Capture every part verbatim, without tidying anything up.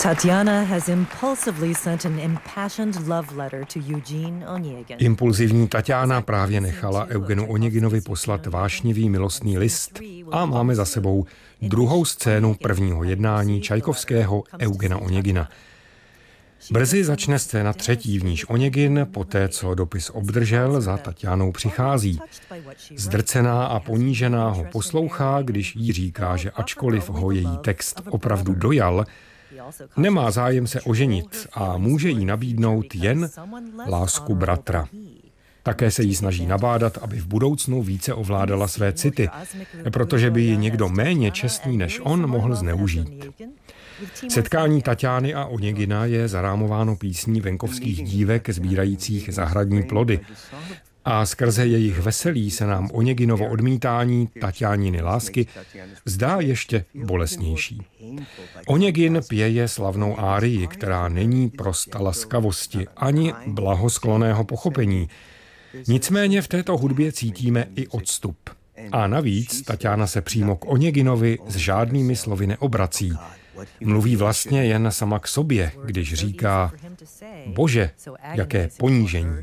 Tatiana has impulsively sent an impassioned love letter to Eugene Onegin. Impulzivní Tatiana právě nechala Eugenu Oneginovi poslat vášnivý milostný list a máme za sebou druhou scénu prvního jednání Čajkovského Eugena Onegina. Brzy začne scéna třetí, v níž Onegin, poté co dopis obdržel, za Tatianou přichází. Zdrcená a ponížená ho poslouchá, když jí říká, že ačkoliv ho její text opravdu dojal, nemá zájem se oženit a může jí nabídnout jen lásku bratra. Také se jí snaží nabádat, aby v budoucnu více ovládala své city, protože by ji někdo méně čestný než on mohl zneužít. Setkání Tatiany a Onegina je zarámováno písní venkovských dívek sbírajících zahradní plody. A skrze jejich veselí se nám Oneginovo odmítání Tatianiny lásky zdá ještě bolestnější. Onegin pěje slavnou árii, která není prosta laskavosti ani blahosklonného pochopení. Nicméně v této hudbě cítíme i odstup. A navíc Tatiana se přímo k Oneginovi s žádnými slovy neobrací. Mluví vlastně jen sama k sobě, když říká: Bože, jaké ponížení.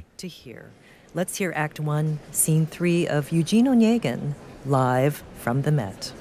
Let's hear Act One, Scene Three of Eugene Onegin, live from the Met.